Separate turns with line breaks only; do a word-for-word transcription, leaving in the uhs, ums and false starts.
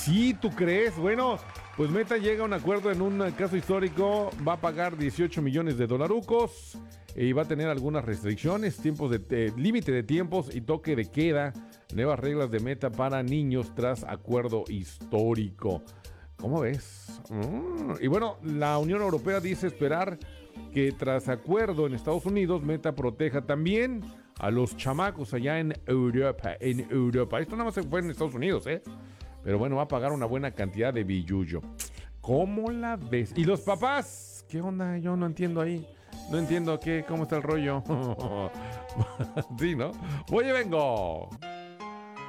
Sí, ¿tú crees? Bueno, pues Meta llega a un acuerdo en un caso histórico, va a pagar dieciocho millones de dolarucos y va a tener algunas restricciones, tiempos de eh, límite de tiempos y toque de queda, nuevas reglas de Meta para niños tras acuerdo histórico. ¿Cómo ves? Mm. Y bueno, la Unión Europea dice esperar que tras acuerdo en Estados Unidos, Meta proteja también a los chamacos allá en Europa, en Europa. Esto nada más se fue en Estados Unidos, ¿eh? Pero bueno, va a pagar una buena cantidad de billullo. ¿Cómo la ves? ¿Y los papás? ¿Qué onda? Yo no entiendo ahí. No entiendo qué, cómo está el rollo. Sí, ¿no? Voy y vengo.